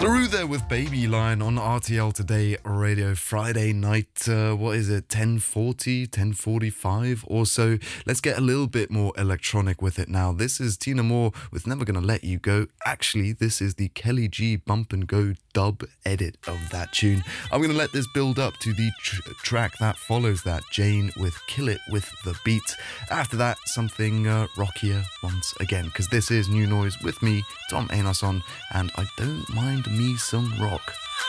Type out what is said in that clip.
LaRue there with Baby Line on RTL Today Radio Friday night. What is it, 10:40, 10:45 or so? Let's get a little bit more electronic with it now. This is Tina Moore with Never Gonna Let You Go. Actually, this is the Kelly G Bump and Go dub edit of that tune. I'm going to let this build up to the track that follows that, Jane with Kill It With The Beat. After that, something rockier once again, because this is New Noise with me, Tom Einarsson, and I don't mind me some rock.